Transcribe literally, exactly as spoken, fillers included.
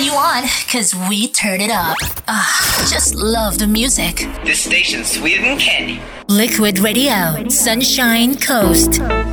you on, cause we turn it up. Ah, just love the music. This station's sweeter than candy. Liquid Radio, Sunshine Coast.